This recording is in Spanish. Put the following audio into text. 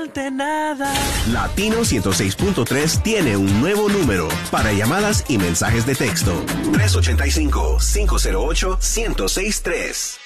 falte nada. Latino 106.3 tiene un nuevo número para llamadas y mensajes de texto. 385-508-1063.